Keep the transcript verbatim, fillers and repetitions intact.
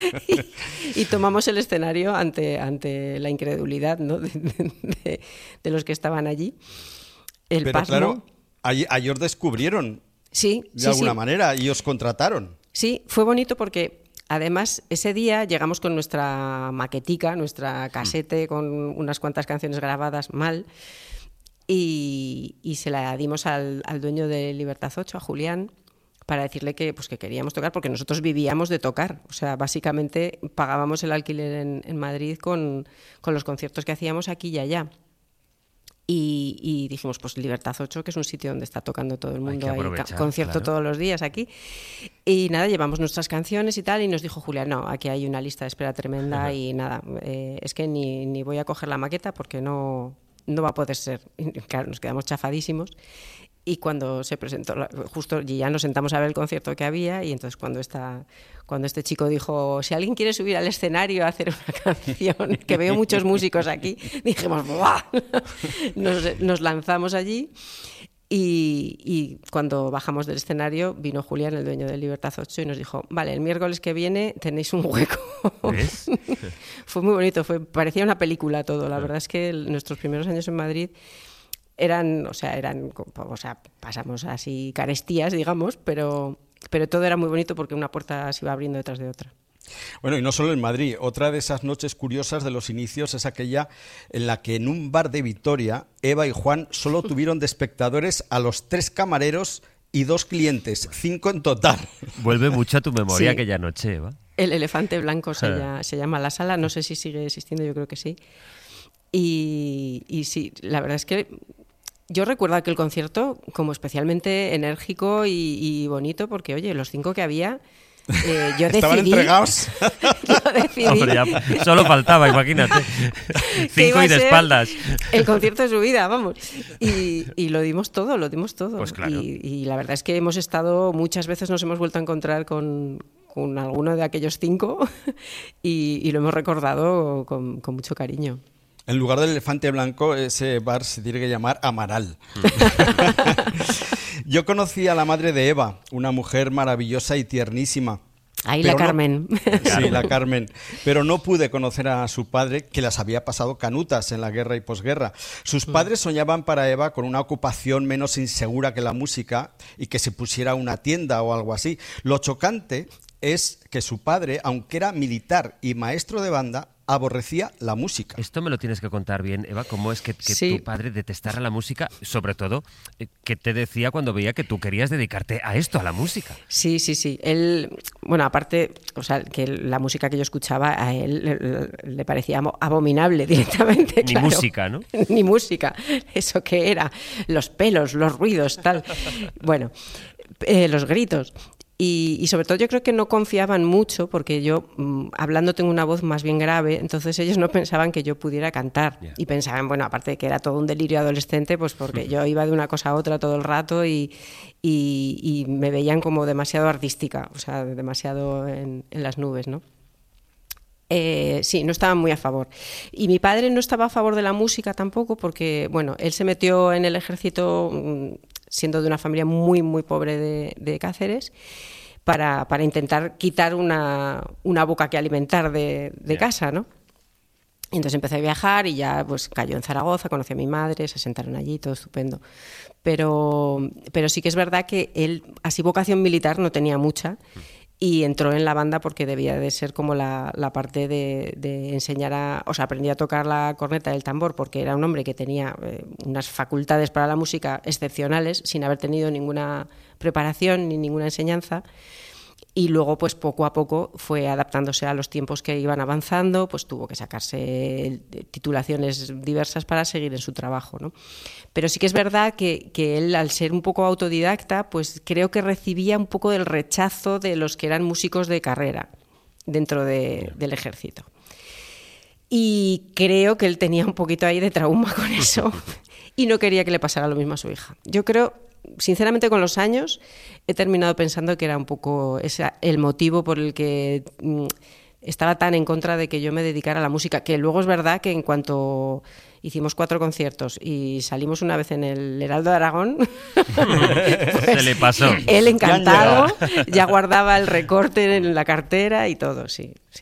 y, y tomamos el escenario ante, ante la incredulidad, ¿no? de, de, de los que estaban allí. El Pero pasmo. claro, ahí, ahí os descubrieron Sí, de sí, alguna sí. manera y os contrataron. Sí, fue bonito porque además ese día llegamos con nuestra maquetica, nuestra casete con unas cuantas canciones grabadas mal y, y se la dimos al, al dueño de Libertad ocho, a Julián, para decirle que, pues, que queríamos tocar porque nosotros vivíamos de tocar. O sea, básicamente pagábamos el alquiler en, en Madrid con, con los conciertos que hacíamos aquí y allá. Y, y dijimos, pues Libertad ocho, que es un sitio donde está tocando todo el mundo, hay, hay concierto claro. todos los días aquí. Y nada, llevamos nuestras canciones y tal, y nos dijo Julián, no, aquí hay una lista de espera tremenda. Ajá. Y nada, eh, es que ni, ni voy a coger la maqueta porque no, no va a poder ser. Y, claro, nos quedamos chafadísimos. Y cuando se presentó, justo ya nos sentamos a ver el concierto que había, y entonces cuando, esta, cuando este chico dijo, si alguien quiere subir al escenario a hacer una canción, que veo muchos músicos aquí, dijimos, ¡buah! Nos, nos lanzamos allí, y, y cuando bajamos del escenario vino Julián, el dueño de Libertad ocho, y nos dijo, vale, el miércoles que viene tenéis un hueco. ¿Ves? Fue muy bonito, fue, parecía una película todo. La verdad es que el, nuestros primeros años en Madrid eran, o sea, eran, o sea, pasamos así carestías, digamos, pero, pero todo era muy bonito porque una puerta se iba abriendo detrás de otra. Bueno, y no solo en Madrid, otra de esas noches curiosas de los inicios es aquella en la que en un bar de Vitoria, Eva y Juan solo tuvieron de espectadores a los tres camareros y dos clientes, cinco en total. Vuelve mucho a tu memoria Sí. aquella noche, Eva. El Elefante Blanco se, llama, se llama la sala, no sé si sigue existiendo, yo creo que sí. Y, y sí, la verdad es que yo recuerdo aquel concierto como especialmente enérgico y, y bonito, porque, oye, los cinco que había, eh, yo decidí... Estaban entregados. yo decidí... Hombre, ya solo faltaba, imagínate. Cinco y de espaldas. El concierto de su vida, vamos. Y, y lo dimos todo, lo dimos todo. Pues claro. Y, y la verdad es que hemos estado, muchas veces nos hemos vuelto a encontrar con, con alguno de aquellos cinco y, y lo hemos recordado con, con mucho cariño. En lugar del Elefante Blanco, ese bar se tiene que llamar Amaral. Yo conocí a la madre de Eva, una mujer maravillosa y tiernísima. Ahí la Carmen. No, sí, la Carmen. Pero no pude conocer a su padre, que las había pasado canutas en la guerra y posguerra. Sus padres soñaban para Eva con una ocupación menos insegura que la música y que se pusiera una tienda o algo así. Lo chocante es que su padre, aunque era militar y maestro de banda, aborrecía la música. Esto me lo tienes que contar bien, Eva, cómo es que, que sí. tu padre detestara la música, sobre todo, eh, ¿qué te decía cuando veía que tú querías dedicarte a esto, a la música? Sí, sí, sí. Él, bueno, aparte, o sea, que la música que yo escuchaba a él le, le parecía abominable directamente. Ni claro. música, ¿no? Ni música. Eso que era, los pelos, los ruidos, tal. Bueno, eh, los gritos. Y, y sobre todo yo creo que no confiaban mucho porque yo, mmm, hablando, tengo una voz más bien grave, entonces ellos no pensaban que yo pudiera cantar. Yeah. Y pensaban, bueno, aparte de que era todo un delirio adolescente, pues porque yo iba de una cosa a otra todo el rato y, y, y me veían como demasiado artística, o sea, demasiado en, en las nubes, ¿no? Eh, sí, no estaban muy a favor. Y mi padre no estaba a favor de la música tampoco porque, bueno, él se metió en el ejército mmm, siendo de una familia muy, muy pobre de, de Cáceres, para, para intentar quitar una, una boca que alimentar de, de yeah. casa, ¿no? Y entonces empecé a viajar y ya pues cayó en Zaragoza, conocí a mi madre, se sentaron allí, todo estupendo. Pero, pero sí que es verdad que él, así vocación militar no tenía mucha, y entró en la banda porque debía de ser como la, la parte de, de enseñar a... O sea, aprendí a tocar la corneta y el tambor porque era un hombre que tenía eh, unas facultades para la música excepcionales, sin haber tenido ninguna preparación ni ninguna enseñanza. Y luego, pues poco a poco fue adaptándose a los tiempos que iban avanzando, pues tuvo que sacarse titulaciones diversas para seguir en su trabajo, ¿no? Pero sí que es verdad que, que él, al ser un poco autodidacta, pues creo que recibía un poco del rechazo de los que eran músicos de carrera dentro de, del ejército. Y creo que él tenía un poquito ahí de trauma con eso y no quería que le pasara lo mismo a su hija. Yo creo... Sinceramente, con los años he terminado pensando que era un poco ese el motivo por el que mm, estaba tan en contra de que yo me dedicara a la música, que luego es verdad que en cuanto, hicimos cuatro conciertos y salimos una vez en el Heraldo de Aragón. Pues, se le pasó. Él encantado, ya guardaba el recorte en la cartera y todo, sí. sí.